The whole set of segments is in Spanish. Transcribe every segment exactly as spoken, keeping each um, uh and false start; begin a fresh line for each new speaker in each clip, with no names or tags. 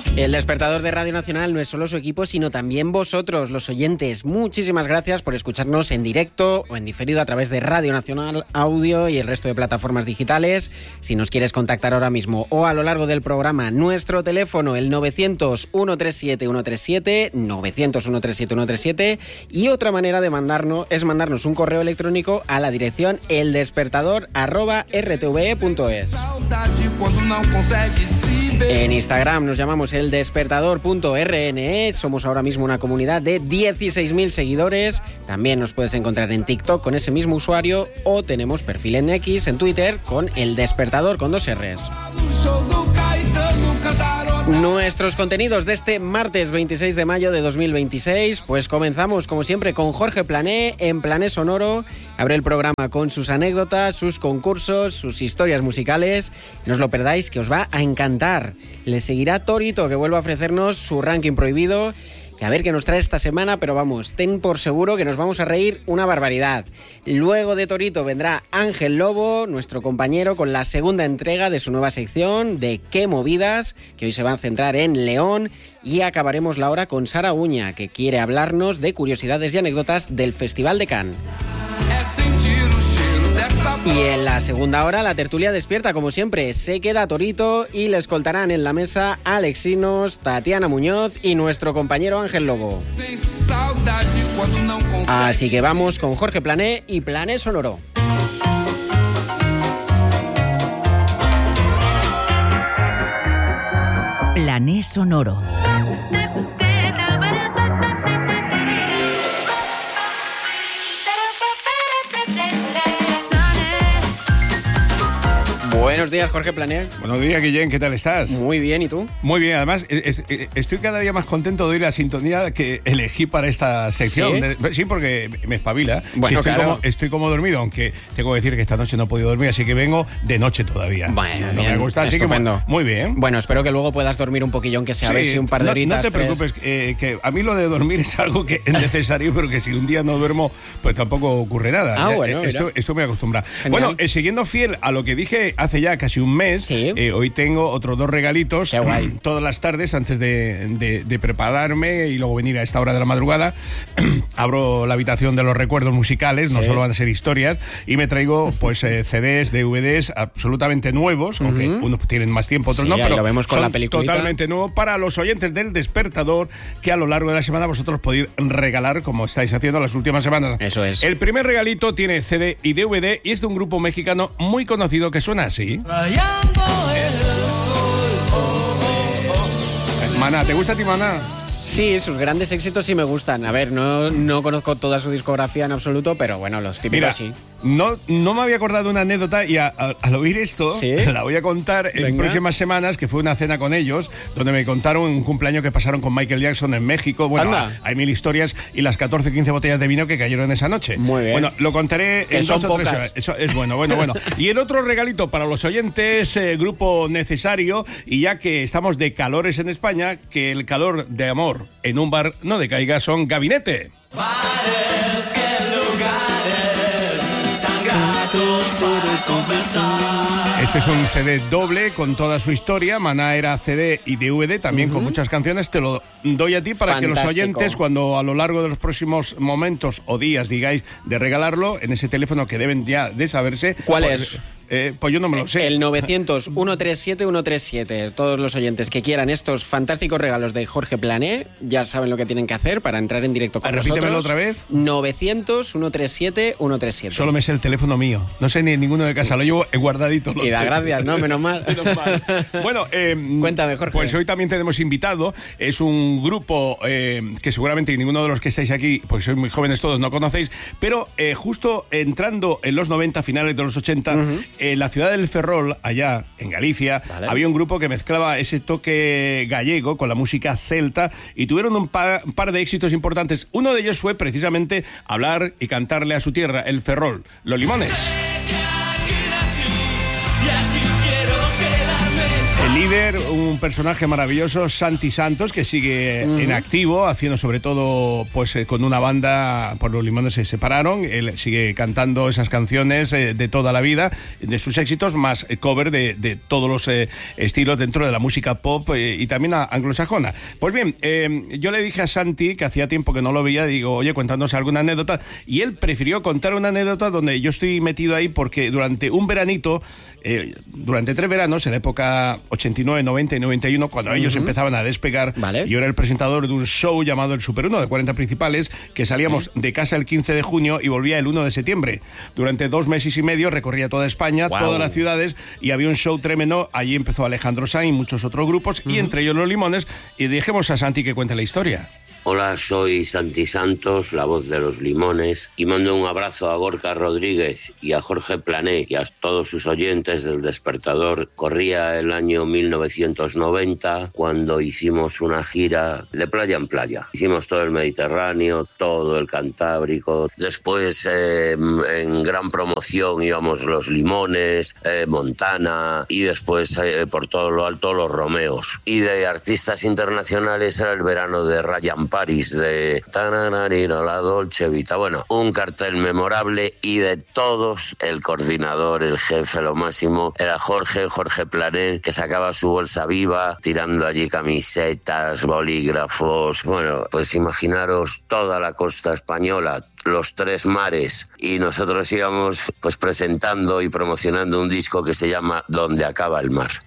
El despertador de Radio Nacional no es solo su equipo, sino también vosotros, los oyentes. Muchísimas gracias por escucharnos en directo o en diferido a través de Radio Nacional Audio y el resto de plataformas digitales. Si nos quieres contactar ahora mismo o a lo largo del programa, nuestro teléfono, el novecientos, ciento treinta y siete, ciento treinta y siete, novecientos, ciento treinta y siete, ciento treinta y siete. Y otra manera de mandarnos es mandarnos un correo electrónico a la dirección eldespertador arroba r t v e punto es. En Instagram nos llamamos eldespertador punto r n e. Somos ahora mismo una comunidad de dieciséis mil seguidores. También nos puedes encontrar en TikTok con ese mismo usuario o tenemos perfil en X, en Twitter, con El Despertador con dos R's. Nuestros contenidos de este martes veintiséis de mayo de dos mil veintiséis, pues comenzamos como siempre con Jorge Plané en Plané Sonoro. Abre el programa con sus anécdotas, sus concursos, sus historias musicales. No os lo perdáis, que os va a encantar. Le seguirá Torito, que vuelve a ofrecernos su ranking prohibido. Y a ver qué nos trae esta semana, pero vamos, ten por seguro que nos vamos a reír una barbaridad. Luego de Torito vendrá Ángel Lobo, nuestro compañero, con la segunda entrega de su nueva sección de Qué Movidas, que hoy se va a centrar en León. Y acabaremos la hora con Sara Uña, que quiere hablarnos de curiosidades y anécdotas del Festival de Cannes. Y en la segunda hora, la tertulia despierta, como siempre. Se queda Torito y le escoltarán en la mesa Alexinos, Tatiana Muñoz y nuestro compañero Ángel Lobo. Así que vamos con Jorge Plané y Plané Sonoro.
Plané Sonoro.
Buenos días, Jorge Plané.
Buenos días, Guillén, ¿qué tal estás?
Muy bien, ¿y tú?
Muy bien, además es, es, estoy cada día más contento de oír la sintonía que elegí para esta sección.
Sí,
de, sí porque me espabila.
Bueno,
sí, estoy,
claro.
como, estoy como dormido, aunque tengo que decir que esta noche no he podido dormir, así que vengo de noche todavía.
Bueno,
no
bien,
me gusta, así
estupendo.
que muy bien.
Bueno, espero que luego puedas dormir un poquillo, aunque sea
Sí,
a ver si un par de
no,
horitas.
No te
tres.
preocupes, eh, que a mí lo de dormir es algo que es necesario, pero que si un día no duermo, pues tampoco ocurre nada.
Ah,
Ya,
bueno,
eh, esto,
mira.
esto me acostumbra.
Genial.
Bueno, eh, siguiendo fiel a lo que dije hace ya casi un mes,
Sí.
eh, hoy tengo otros dos regalitos.
Qué guay.
Todas las tardes, antes de, de, de prepararme y luego venir a esta hora de la madrugada, abro la habitación de los recuerdos musicales, no
Sí.
solo van a ser historias, y me traigo pues eh, C Ds, D V Ds absolutamente nuevos, aunque unos tienen más tiempo, otros
Sí,
no,
ahí
pero
lo vemos con
son
la peliculita.
totalmente nuevos para los oyentes del Despertador, que a lo largo de la semana vosotros podéis regalar, como estáis haciendo las últimas semanas.
Eso es.
El primer regalito tiene C D y D V D y es de un grupo mexicano muy conocido que suena así. Maná, ¿te gusta a ti, Maná?
Sí, sus grandes éxitos sí me gustan. A ver, no, no conozco toda su discografía en absoluto, pero bueno, los típicos
Mira,
sí.
no, no me había acordado de una anécdota y a- a- al oír esto,
¿Sí?
la voy a contar en
Venga.
próximas semanas, que fue una cena con ellos, donde me contaron un cumpleaños que pasaron con Michael Jackson en México. Bueno,
Anda.
hay mil historias y las catorce, quince botellas de vino que cayeron esa noche.
Muy bien.
Bueno, lo contaré
Que
en
son
dos o tres
pocas.
horas. Eso es bueno, bueno, bueno. Y el otro regalito para los oyentes, eh, grupo necesario, y ya que estamos de calores en España, que el calor de amor en un bar no decaiga, son Gabinete. Este es un C D doble con toda su historia. Maná era C D y D V D, también uh-huh. con muchas canciones. Te lo doy a ti para
Fantástico.
que los oyentes, cuando a lo largo de los próximos momentos o días digáis de regalarlo, en ese teléfono que deben ya de saberse.
¿Cuál
pues,
es?
Eh, pues yo no me lo sé.
El novecientos, ciento treinta y siete, ciento treinta y siete. Todos los oyentes que quieran estos fantásticos regalos de Jorge Plané ya saben lo que tienen que hacer para entrar en directo con
Repítemelo
nosotros.
otra vez.
novecientos, ciento treinta y siete, ciento treinta y siete.
Solo me sé el teléfono mío. No sé ni ninguno de casa. Lo llevo guardadito.
Y da gracias, ¿no? Menos mal.
Menos mal. Bueno, eh,
Cuéntame, Jorge.
Pues hoy también tenemos invitado. Es un grupo eh, que seguramente ninguno de los que estáis aquí, porque sois muy jóvenes todos, no conocéis, pero eh, justo entrando en los noventa, finales de los ochenta, uh-huh. en la ciudad del Ferrol, allá en Galicia, vale. había un grupo que mezclaba ese toque gallego con la música celta y tuvieron un par, un par de éxitos importantes. Uno de ellos fue precisamente hablar y cantarle a su tierra, el Ferrol, Los Limones. El líder, un personaje maravilloso, Santi Santos, que sigue uh-huh. en activo, haciendo sobre todo pues eh, con una banda, por Los Limones se separaron, él sigue cantando esas canciones eh, de toda la vida, de sus éxitos, más eh, cover de, de todos los eh, estilos dentro de la música pop eh, y también a, anglosajona. Pues bien, eh, yo le dije a Santi, que hacía tiempo que no lo veía, digo, oye, cuéntanos alguna anécdota, y él prefirió contar una anécdota donde yo estoy metido ahí porque durante un veranito, eh, durante tres veranos, en la época ochenta y nueve, noventa y noventa y uno, cuando uh-huh. ellos empezaban a despegar, vale. yo era el presentador de un show llamado El Super uno de cuarenta principales, que salíamos uh-huh. de casa el quince de junio y volvía el uno de septiembre. Durante dos meses y medio recorría toda España, wow. todas las ciudades, y había un show tremendo. Allí empezó Alejandro Sanz y muchos otros grupos, uh-huh. y entre ellos Los Limones, y dejemos a Santi que cuente la historia.
Hola, soy Santi Santos, la voz de Los Limones, y mando un abrazo a Gorka Rodríguez y a Jorge Plané y a todos sus oyentes del Despertador. Corría el año mil novecientos noventa cuando hicimos una gira de playa en playa. Hicimos todo el Mediterráneo, todo el Cantábrico. Después, eh, en gran promoción, íbamos Los Limones, eh, Montana, y después eh, por todo lo alto Los Romeos. Y de artistas internacionales era el verano de Ryan Paris, de Tananarina, la Dolce Vita. Bueno, un cartel memorable, y de todos el coordinador, el jefe, lo máximo, era Jorge, Jorge Plané, que sacaba su bolsa viva, tirando allí camisetas, bolígrafos. Bueno, pues imaginaros toda la costa española, los tres mares, y nosotros íbamos pues presentando y promocionando un disco que se llama Donde acaba el mar.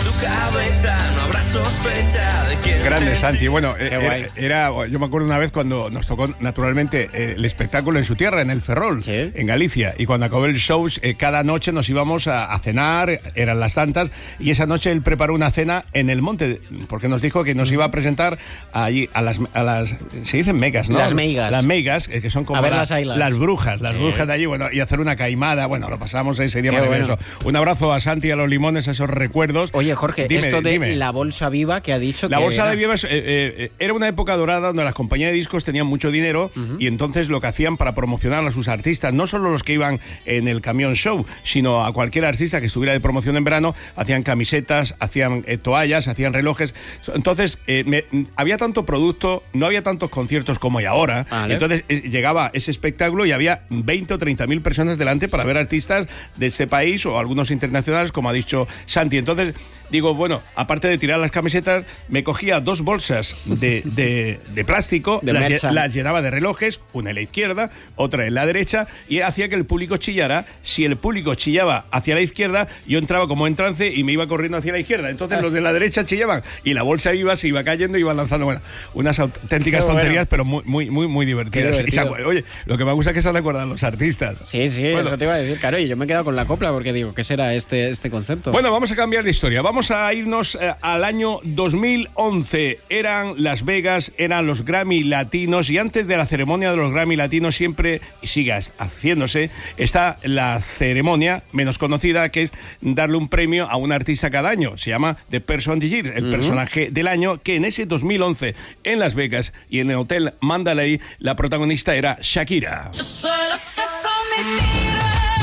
Cabeza, no habrá sospecha de quién. Grande Santi. Bueno, era, era, yo me acuerdo una vez cuando nos tocó naturalmente eh, el espectáculo en su tierra, en el Ferrol, ¿sí? en Galicia, y cuando acabó el show, eh, cada noche nos íbamos a, a cenar, eran las tantas, y esa noche él preparó una cena en el monte, porque nos dijo que nos iba a presentar allí a las, a las se dicen megas, ¿no?
Las meigas.
Las meigas, eh, que son como la, las, las brujas, las sí. brujas de allí, bueno, y hacer una caimada, bueno, lo pasamos ese día Qué maravilloso. Bueno. Un abrazo a Santi y a Los Limones, a esos recuerdos.
Oye, Jorge, dime, esto de dime. La bolsa viva que ha dicho
la
que
bolsa
era...
de viva es, eh, eh, era una época dorada donde las compañías de discos tenían mucho dinero, uh-huh. y entonces lo que hacían para promocionar a sus artistas, no solo los que iban en el camión show, sino a cualquier artista que estuviera de promoción en verano, hacían camisetas, hacían eh, toallas, hacían relojes. Entonces eh, me, había tanto producto, no había tantos conciertos como hay ahora. Vale. Entonces eh, llegaba ese espectáculo y había veinte o treinta mil personas delante para ver artistas de ese país o algunos internacionales, como ha dicho Santi. Entonces digo, bueno, aparte de tirar las camisetas, me cogía dos bolsas de, de, de plástico, de las, las llenaba de relojes, una en la izquierda, otra en la derecha, y hacía que el público chillara. Si el público chillaba hacia la izquierda, yo entraba como en trance y me iba corriendo hacia la izquierda. Entonces ah. los de la derecha chillaban y la bolsa iba, se iba cayendo y iba lanzando, bueno, unas auténticas Qué tonterías, bueno. pero muy, muy, muy, muy divertidas. Y, oye, lo que me gusta es que se acuerdan los artistas.
Sí, sí, bueno. eso te iba a decir, claro, y yo me he quedado con la copla porque digo, ¿qué será este, este concepto?
Bueno, vamos a cambiar de historia, vamos a irnos eh, al año dos mil once. Eran Las Vegas, eran los Grammy Latinos, y antes de la ceremonia de los Grammy Latinos siempre, y sigue haciéndose, está la ceremonia menos conocida, que es darle un premio a un artista cada año. Se llama The Person of the Year, el uh-huh. personaje del año, que en ese dos mil once en Las Vegas y en el Hotel Mandalay la protagonista era Shakira. Yo soy lo que cometí.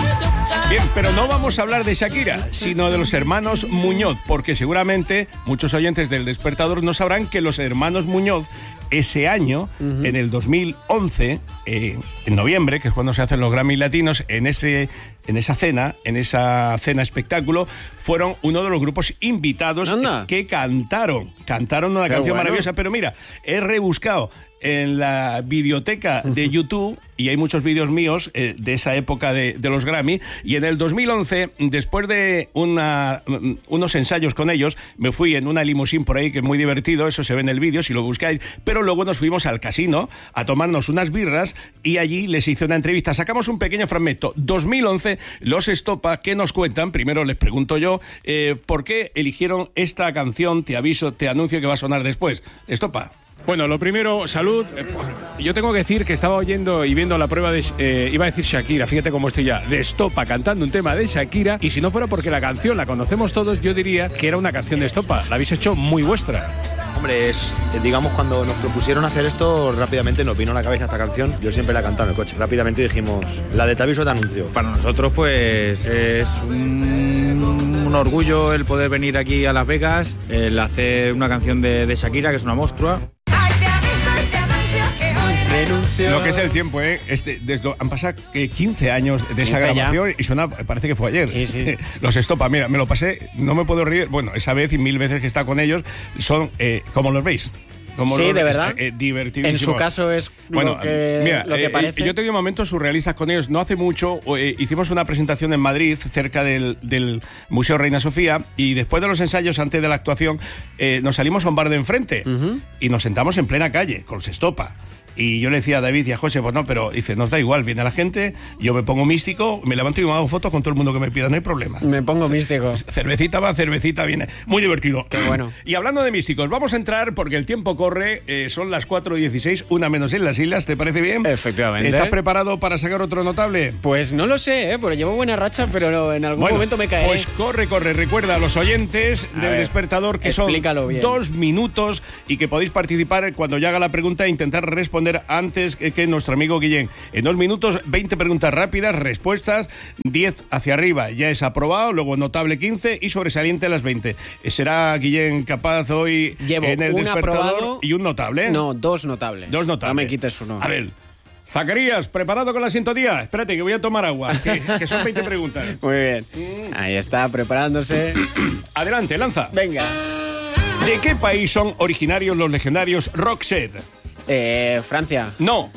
Bien, pero no vamos a hablar de Shakira, sino de los hermanos Muñoz, porque seguramente muchos oyentes del Despertador no sabrán que los hermanos Muñoz ese año, uh-huh. en el dos mil once, eh, en noviembre, que es cuando se hacen los Grammy Latinos, en ese en esa cena, en esa cena espectáculo, fueron uno de los grupos invitados que, que cantaron, cantaron una Qué canción bueno. maravillosa, pero mira, he rebuscado en la biblioteca de YouTube, y hay muchos vídeos míos eh, de esa época de, de los Grammy, y en el dos mil once, después de una, unos ensayos con ellos, me fui en una limusín por ahí, que es muy divertido, eso se ve en el vídeo si lo buscáis, pero luego nos fuimos al casino a tomarnos unas birras, y allí les hice una entrevista. Sacamos un pequeño fragmento. dos mil once, los Estopa, ¿qué nos cuentan? Primero les pregunto yo, eh, ¿por qué eligieron esta canción? Te aviso, te anuncio que va a sonar después. Estopa.
Bueno, lo primero, salud. Yo tengo que decir que estaba oyendo y viendo la prueba de... Eh, iba a decir Shakira, fíjate cómo estoy ya, de Estopa, cantando un tema de Shakira, y si no fuera porque la canción la conocemos todos, yo diría que era una canción de Estopa. La habéis hecho muy vuestra.
Hombre, es, digamos, cuando nos propusieron hacer esto, rápidamente nos vino a la cabeza esta canción. Yo siempre la he cantado en el coche. Rápidamente dijimos, la de Te aviso, te anuncio. Para nosotros, pues, es un, un orgullo el poder venir aquí a Las Vegas, el hacer una canción de, de Shakira, que es una monstrua.
Lo que es el tiempo, ¿eh? Este, desde, han pasado eh, quince años de esa grabación ya. Y suena, parece que fue ayer.
Sí, sí.
Los Estopa, mira, me lo pasé, no me puedo reír. Bueno, esa vez y mil veces que está con ellos, son eh, como los veis. Como
sí,
los,
de verdad.
Eh, divertidísimo.
En su caso es
bueno,
lo que,
mira,
lo que
eh,
parece.
Yo he tenido momentos surrealistas con ellos. No hace mucho eh, hicimos una presentación en Madrid, cerca del, del Museo Reina Sofía, y después de los ensayos, antes de la actuación, eh, nos salimos a un bar de enfrente uh-huh. y nos sentamos en plena calle, con los Estopa. Y yo le decía a David y a José, pues no, pero dice, nos da igual, viene la gente, yo me pongo místico, me levanto y me hago fotos con todo el mundo que me pida, no hay problema.
Me pongo místico.
Cervecita va, cervecita viene. Muy divertido.
Qué bueno.
Y hablando de místicos, vamos a entrar porque el tiempo corre, eh, son las cuatro y dieciséis, una menos en las islas, ¿te parece bien?
Efectivamente.
¿Estás preparado para sacar otro notable?
Pues no lo sé, ¿eh? Porque llevo buena racha, pero no, en algún
bueno,
momento me caeré.
Pues corre, corre. Recuerda a los oyentes
a
del
ver,
despertador que son
bien.
dos minutos y que podéis participar cuando ya haga la pregunta e intentar responder antes que que nuestro amigo Guillén. En dos minutos, veinte preguntas rápidas, respuestas, diez hacia arriba ya es aprobado, luego notable quince y sobresaliente las veinte. ¿Será Guillén capaz hoy
Llevo
en el
un
despertador
aprobado
y un notable?
No, dos notables.
Dos notables.
No me quites uno.
A ver, Zacarías, ¿preparado con la sintonía? Espérate, que voy a tomar agua, que, que son veinte preguntas.
Muy bien. Ahí está, preparándose.
Adelante, lanza.
Venga.
¿De qué país son originarios los legendarios Roxette?
Eh, Francia.
No.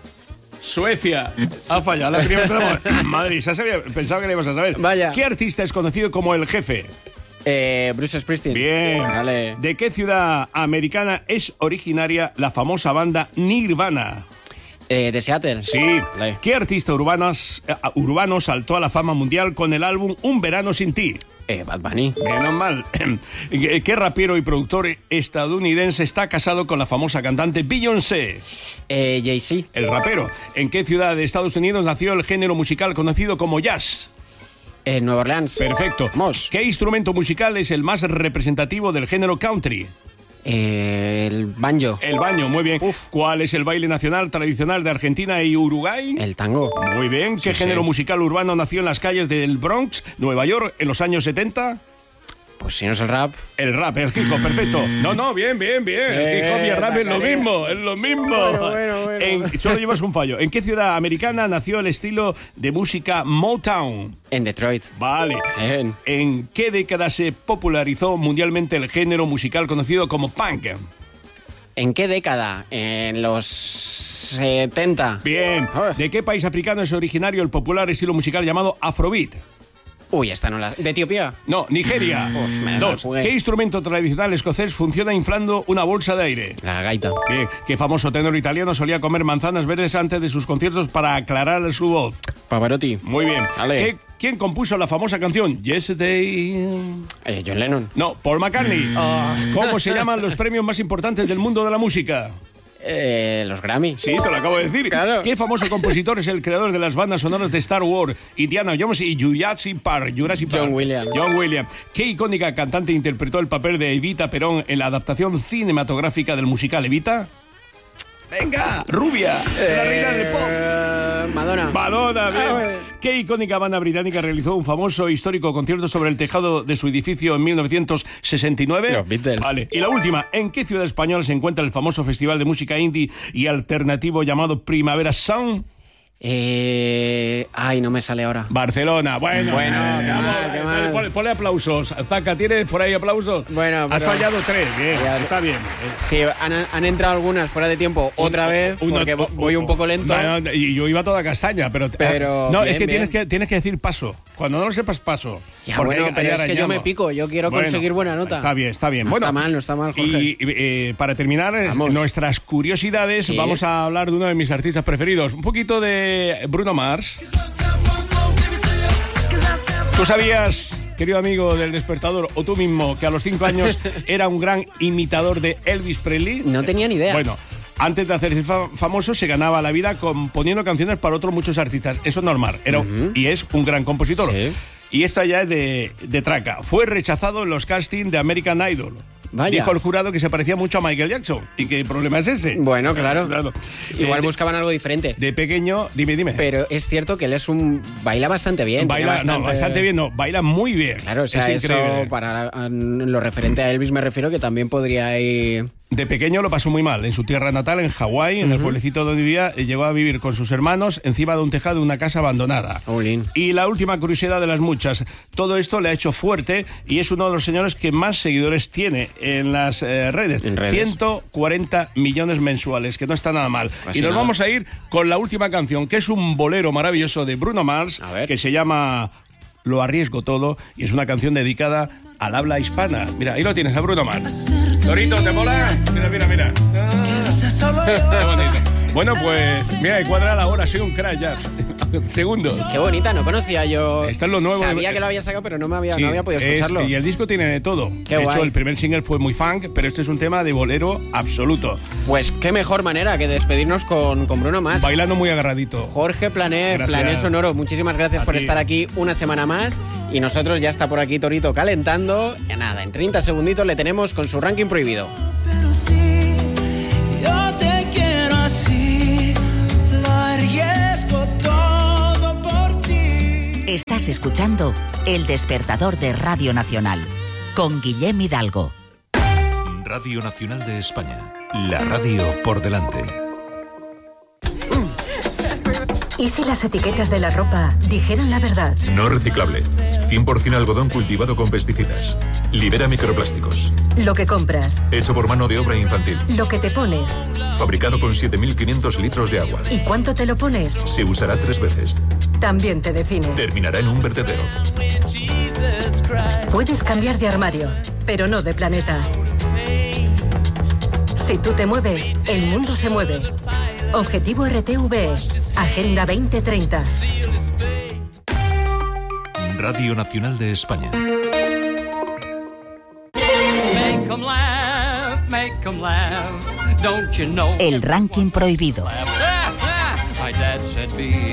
Suecia. Ha fallado la primera pregunta. Madrid, ya sabía, pensaba que le ibas a saber.
Vaya.
¿Qué artista es conocido como el jefe?
Eh, Bruce Springsteen.
Bien.
Vale.
¿De qué ciudad americana es originaria la famosa banda Nirvana?
Eh, de Seattle.
Sí.
Vale.
¿Qué artista urbanas, eh, urbano saltó a la fama mundial con el álbum Un verano sin ti?
Eh, Bad Bunny.
Menos mal. ¿Qué rapero y productor estadounidense está casado con la famosa cantante Beyoncé?
Eh, Jay-Z.
El rapero. ¿En qué ciudad de Estados Unidos nació el género musical conocido como jazz?
En Nueva Orleans.
Perfecto.
Vamos.
¿Qué instrumento musical es el más representativo del género country?
Eh, el banjo.
El baño, muy bien.
Uf.
¿Cuál es el baile nacional tradicional de Argentina y Uruguay?
El tango.
Muy bien. ¿Qué
Sí,
género
sí.
musical urbano nació en las calles del Bronx, Nueva York, en los años setenta?
Pues si no es el rap.
El rap, el hip hop, perfecto. No, no, bien, bien, bien. El hip hop y el rap es lo
Zacarías.
mismo, es lo mismo.
Bueno, bueno, bueno.
En- solo llevas un fallo. ¿En qué ciudad americana nació el estilo de música Motown?
En Detroit.
Vale.
Bien.
¿En qué década se popularizó mundialmente el género musical conocido como punk?
¿En qué década? En los setenta.
Bien.
Ah.
¿De qué país africano es originario el popular estilo musical llamado Afrobeat?
Uy, esta no la... ¿De Etiopía?
No, Nigeria.
Uf, me la
Dos.
jugué.
¿Qué instrumento tradicional escocés funciona inflando una bolsa de aire?
La gaita.
Bien. ¿Qué famoso tenor italiano solía comer manzanas verdes antes de sus conciertos para aclarar su voz?
Pavarotti.
Muy bien.
Vale.
¿Qué- ¿Quién compuso la famosa canción Yesterday?
Eh, John Lennon.
No, Paul McCartney.
Ah.
¿Cómo se llaman los premios más importantes del mundo de la música?
Eh, los Grammy.
Sí, te lo acabo de decir.
Claro.
¿Qué famoso compositor es el creador de las bandas sonoras de Star Wars, Indiana Jones y Jurassic Park? Jurassic Park.
John Williams.
John Williams. ¿Qué icónica cantante interpretó el papel de Evita Perón en la adaptación cinematográfica del musical Evita? Venga, rubia, la reina del pop.
Eh, Madonna.
Madonna, bien.
Ah, bueno.
¿Qué icónica banda británica realizó un famoso e histórico concierto sobre el tejado de su edificio en mil novecientos sesenta y nueve?
Los Beatles.
Vale. Y la última, ¿en qué ciudad española se encuentra el famoso festival de música indie y alternativo llamado Primavera Sound?
Eh... Ay, no me sale ahora.
Barcelona. Bueno,
Bueno,
eh,
qué
vamos,
mal, qué
eh,
mal.
Ponle, ponle aplausos. Zaca, ¿tienes por ahí aplausos?
Bueno,
Has
pero-
fallado tres. Bien,
Ya-
está bien.
Sí, han, han entrado algunas fuera de tiempo otra vez,
Uno-
porque vo- voy un poco lento.
No, no, y yo iba toda castaña, pero.
Pero
No,
bien,
es que
bien.
tienes, que tienes que decir paso. Cuando no lo sepas, paso.
Ya,
Porque
bueno,
ahí-
pero
ahí
es que yo
arañamos.
me pico, yo quiero
Bueno,
conseguir buena nota.
Está bien, está bien.
No
bueno,
está mal, no está mal, Jorge.
Y eh, para terminar eh,
Vamos.
nuestras curiosidades,
Sí.
vamos a hablar de uno de mis artistas preferidos. Un poquito de Bruno Mars. ¿Tú sabías, querido amigo del despertador, o tú mismo, que a los cinco años era un gran imitador de Elvis Presley?
No tenía ni idea.
Bueno, antes de hacerse fa- famoso se ganaba la vida componiendo canciones para otros muchos artistas. Eso es normal. Era, Y es un gran compositor.
Sí.
Y esta ya es de, de traca. Fue rechazado en los castings de American Idol.
Vaya.
Dijo el jurado que se parecía mucho a Michael Jackson. ¿Y qué problema es ese?
Bueno, claro.
claro.
Igual
Eh,
buscaban algo diferente.
De pequeño, dime, dime.
Pero es cierto que él es un... Baila bastante bien.
Baila,
bastante...
no, bastante bien, no, baila muy bien.
Claro, o sea,
es
eso
increíble.
para en lo referente a Elvis me refiero que también podría ir...
De pequeño lo pasó muy mal. En su tierra natal, en Hawái, en uh-huh. el pueblecito donde vivía, llegó a vivir con sus hermanos encima de un tejado de una casa abandonada.
Olín.
Y la última curiosidad de las muchas. Todo esto le ha hecho fuerte y es uno de los señores que más seguidores tiene en las eh, redes.
En redes.
ciento cuarenta millones mensuales, que no está nada mal.
Casi
y nos
nada.
vamos a ir con la última canción, que es un bolero maravilloso de Bruno Mars, que se llama Lo arriesgo todo, y es una canción dedicada al habla hispana. Mira, ahí lo tienes, a Bruno Mars. Torito, ¿te mola? Mira, mira, mira. Ah. Qué bonito. Bueno, pues, mira, cuadra la hora, soy un crack ya. Segundos.
Qué bonita, no conocía yo.
Está en lo nuevo.
Sabía que lo había sacado, pero no me había,
Sí,
no había podido
es-
escucharlo.
y el disco tiene de todo.
Qué
de
guay.
hecho, el primer single fue muy funk, pero este es un tema de bolero absoluto.
Pues qué mejor manera que despedirnos con, con Bruno Mars.
Bailando muy agarradito.
Jorge Plané,
Gracias.
Plané Sonoro, muchísimas gracias
A
por
ti.
estar aquí una semana más. Y nosotros ya está por aquí Torito calentando. Ya nada, en treinta segunditos le tenemos con su ranking prohibido.
Pero sí, yo te quiero así, lo arriesgo todo por ti.
Estás escuchando El Despertador de Radio Nacional con Guillem Hidalgo.
Radio Nacional de España. La radio por delante.
¿Y si las etiquetas de la ropa dijeran la verdad?
No reciclable. cien por ciento algodón cultivado con pesticidas. Libera microplásticos.
Lo que compras,
Hecho por mano de obra infantil.
lo que te pones
Fabricado con siete mil quinientos litros de agua.
y cuánto te lo pones,
Se usará tres veces.
también te define.
Terminará en un vertedero.
Puedes cambiar de armario, pero no de planeta. Si tú te mueves, el mundo se mueve. Objetivo R T V E, Agenda veinte treinta.
Radio Nacional de España.
Make 'em laugh, make 'em laugh. Don't you know?
El ranking prohibido.
My dad said be